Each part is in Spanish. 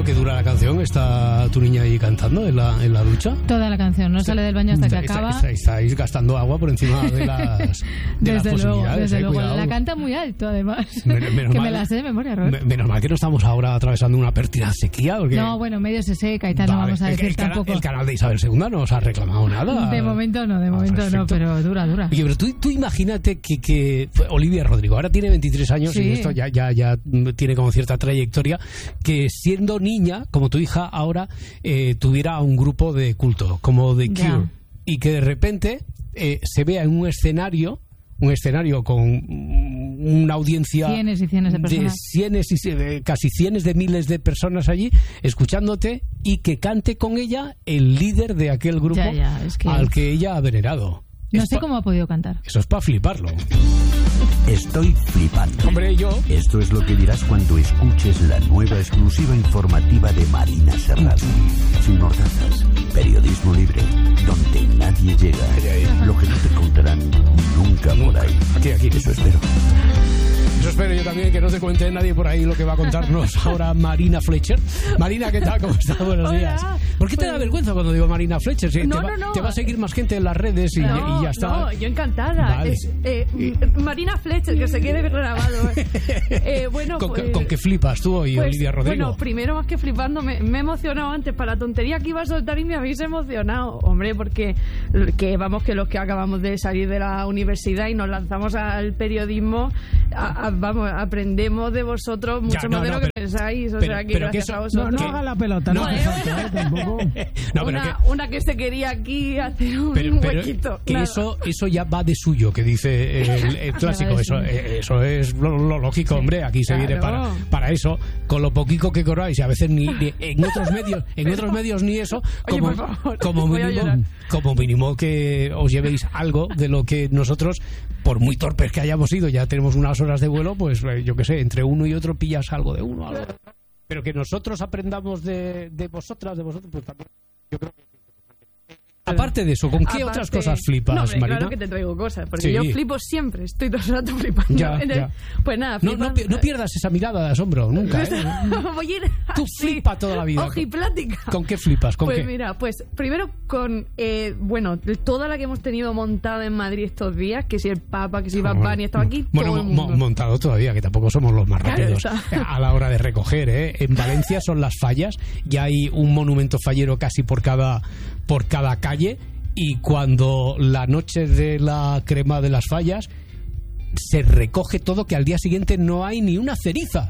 que dura la canción? ¿Está tu niña ahí cantando en la ducha? Toda la canción, no sale del baño hasta que acaba. Estáis gastando agua por encima de las posibilidades. Desde luego. Cuidado. La canta muy alto, además. Menos que mal, me la sé de memoria, Robert. Menos mal que no estamos ahora atravesando una pértida sequía. Porque... No, bueno, medio se seca y tal, no vamos a decir tampoco. El canal de Isabel II no os ha reclamado nada. De momento no, pero dura. Oye, pero tú imagínate que Olivia Rodrigo ahora tiene 23 años y esto ya tiene como cierta trayectoria, que siendo niña, como tu hija ahora, tuviera un grupo de culto, como The Cure, y que de repente se vea en un escenario con una audiencia cienes y cienes de personas, casi cientos de miles de personas allí escuchándote, y que cante con ella el líder de aquel grupo al que ella ha venerado. No sé cómo ha podido cantar. Eso es para fliparlo. Estoy flipando. Hombre, yo... Esto es lo que dirás cuando escuches la nueva exclusiva informativa de Marina Serrano. Sin mordazas, periodismo libre, donde nadie llega. Lo que no te contarán nunca por ahí. Aquí. Eso espero. Eso espero yo también, que no te cuente nadie por ahí lo que va a contarnos ahora Marina Fletcher. Marina, ¿qué tal? ¿Cómo estás? Buenos días. ¿Por qué te da vergüenza cuando digo Marina Fletcher? ¿Sí? No. Te va a seguir más gente en las redes y ya está. No, yo encantada. Vale. Marina Fletcher, que se quede grabado. ¿Con qué flipas tú hoy, Olivia Rodrigo? Bueno, primero, más que flipando, me he emocionado antes para la tontería que iba a soltar y me habéis emocionado. Hombre, porque que los que acabamos de salir de la universidad y nos lanzamos al periodismo, aprendemos de vosotros mucho más de lo que pensáis. O sea, que gracias a vosotros. No haga la pelota, no hace falta, tampoco. Una que se quería aquí hacer un huequito. Que eso ya va de suyo, que dice el clásico. Eso es lo lógico, hombre. Aquí se viene para eso, con lo poquito que cobráis, y a veces ni en otros medios ni eso. Como mínimo que os llevéis algo de lo que nosotros, por muy torpes que hayamos sido, ya tenemos unas horas de vuelo, pues yo qué sé, entre uno y otro pillas algo de uno, algo. Pero que nosotros aprendamos de vosotros, pues también yo creo que... Aparte de eso, ¿con qué otras cosas flipas, Marina? Claro que te traigo cosas, porque yo flipo siempre, estoy todo el rato flipando. Ya. Pues nada, no pierdas esa mirada de asombro, nunca. Voy a ir Tú flipa toda la vida. Ojiplática. ¿Con qué flipas? Pues mira, primero con, toda la que hemos tenido montada en Madrid estos días, que si el Papa, que si Bad Bunny, estaba aquí, todo el mundo. Montado todavía, que tampoco somos los más rápidos a la hora de recoger, ¿eh? En Valencia son las fallas, ya hay un monumento fallero casi por cada calle, y cuando la noche de la crema de las fallas se recoge todo, que al día siguiente no hay ni una ceriza.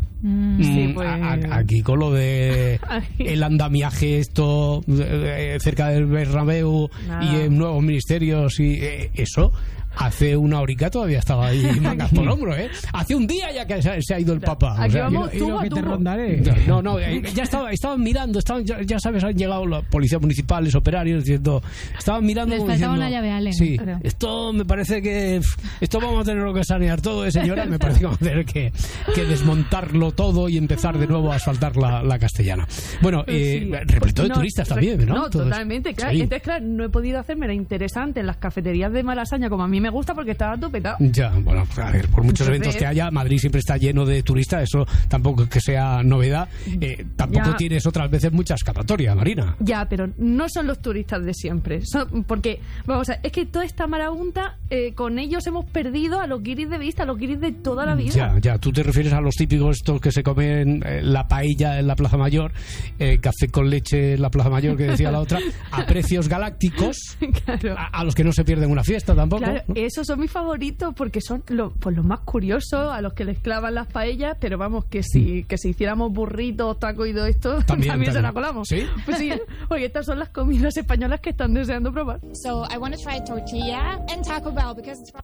Aquí con lo de el andamiaje esto cerca del Bernabéu y en nuevos ministerios y eso, hace una horica todavía estaba ahí mangas por hombro, ¿eh? Hace un día ya que se ha ido el Papa. Aquí vamos y lo que te rondaré. No, ya estaban mirando, ya sabes, han llegado las policías municipales, operarios, diciendo, estaban mirando. Les faltaba una llave a Allen. Sí, esto me parece que esto vamos a tener que sanear todo, señora. Me parece que vamos a tener que desmontarlo todo y empezar de nuevo a asfaltar la castellana. Bueno, repleto de turistas también, ¿no? No, totalmente, claro. Sí. Entonces, claro, no he podido hacerme la interesante en las cafeterías de Malasaña, como a mí me gusta, porque estaba todo petado. Ya, bueno, a ver, por muchos eventos que haya, Madrid siempre está lleno de turistas, eso tampoco es que sea novedad. Tampoco tienes otras veces mucha escapatoria, Marina. Ya, pero no son los turistas de siempre. Porque, vamos a ver, es que toda esta marabunta, con ellos hemos perdido a los guiris de vista, a los guiris de toda la vida. Ya, tú te refieres a los típicos estos que se comen la paella en la Plaza Mayor, café con leche en la Plaza Mayor, que decía la otra, a precios galácticos, claro. a los que no se pierden una fiesta tampoco. Claro, ¿no? Esos son mis favoritos porque son los más curiosos, a los que les clavan las paellas, pero vamos, que si hiciéramos burritos, tacos y todo esto, también se la colamos. ¿Sí? Pues sí, porque estas son las comidas españolas que están deseando probar. So I want to try tortilla and Taco Bell because it's from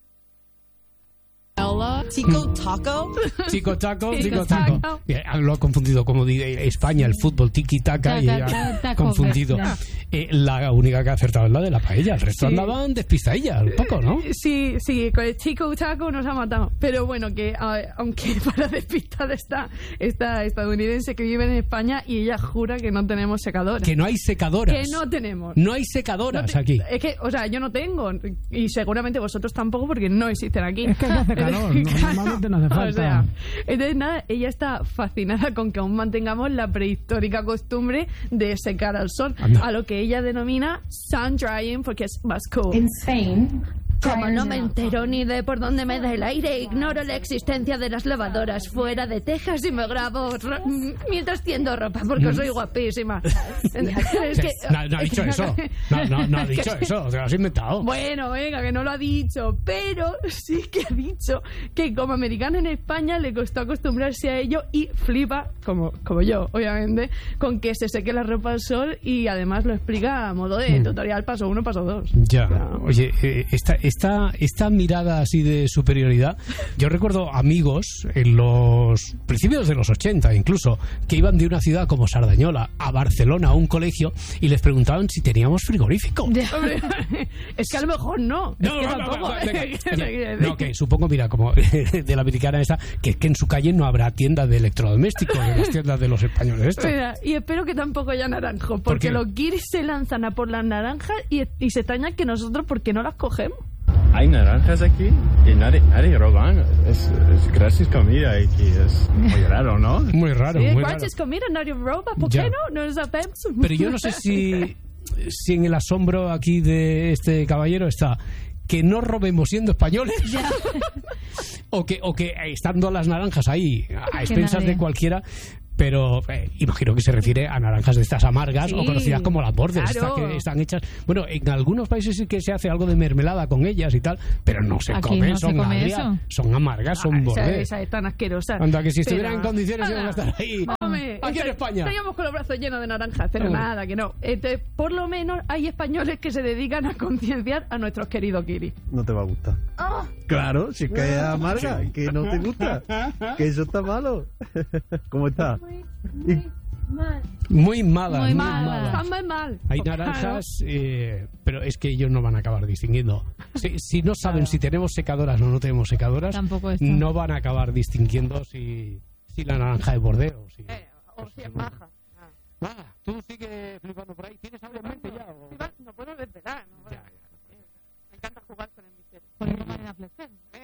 Chico Taco. Lo ha confundido, como dice España, el fútbol, tiki-taka, y ha confundido. La única que ha acertado es la de la paella. El resto andaban despistadillas, un poco, ¿no? Sí, con el Chico Taco nos ha matado. Pero bueno, que aunque para despistar está esta estadounidense que vive en España y ella jura que no tenemos secadoras. Que no hay secadoras. Que no tenemos. No hay secadoras aquí. Es que, o sea, yo no tengo, y seguramente vosotros tampoco, porque no existen aquí. Es que hace calor. calor. Normalmente no hace falta. O sea, entonces nada, ella está fascinada con que aún mantengamos la prehistórica costumbre de secar al sol, a lo que ella denomina sun drying porque es más cool. In Spain, Como no me entero ni de por dónde me da el aire, ignoro la existencia de las lavadoras fuera de Texas y me grabo mientras tiendo ropa porque soy guapísima. Es que, no ha dicho eso. No ha dicho eso. Te lo has inventado. bueno, venga, que no lo ha dicho, pero sí que ha dicho que como americana en España le costó acostumbrarse a ello y flipa, como yo, obviamente, con que se seque la ropa al sol y además lo explica a modo de tutorial paso 1, paso 2. Ya. O sea, Oye, esta mirada así de superioridad, yo recuerdo amigos en los principios de los 80 incluso, que iban de una ciudad como Sardañola a Barcelona a un colegio y les preguntaban si teníamos frigorífico. hombre, es que a lo mejor no. Es que tampoco. No, que supongo, mira, como de la americana esa, que en su calle no habrá tiendas de electrodomésticos en las tiendas de los españoles estos. Mira, y espero que tampoco haya naranjos, porque los guiris se lanzan a por las naranjas y se extrañan que nosotros, ¿por qué no las cogemos? Hay naranjas aquí y nadie roban. Es gratis comida aquí. Es muy raro, ¿no? Muy raro, Sí, muy raro. gratis comida, nadie roba, ¿por Ya. qué no? No lo sabemos. Pero yo no sé si en el asombro aquí de este caballero está que no robemos siendo españoles o que estando las naranjas ahí a expensas nadie. de cualquiera. Pero imagino que se refiere a naranjas de estas amargas Sí, o conocidas como las bordes, claro. estas que están hechas. Bueno, en algunos países sí que se hace algo de mermelada con ellas y tal, pero no se Aquí comen, no se son come agrias, eso. son amargas, son bordes. Esa es tan asquerosa. Anda, que si estuvieran Pero- en condiciones Nada. íbamos a estar ahí. Hombre, Aquí en España. estaríamos con los brazos llenos de naranjas, pero nada, que no. Entonces, por lo menos hay españoles que se dedican a concienciar a nuestros queridos kiris. No te va a gustar. Claro, si es que es amarga, que no te gusta, que eso está malo. ¿Cómo está? Muy malas, Muy muy malas. malas. Están muy mal. Hay naranjas, pero es que ellos no van a acabar distinguiendo. Si no saben si tenemos secadoras o no tenemos secadoras, Tampoco esto. no van a acabar distinguiendo si la naranja es bordeo. O si es maja. Tú sigues flipando por ahí. ¿Tienes algo en mente ya? No puedo desvelar. Ya. Me encanta jugar con el misterio. Por eso Marina Flecken.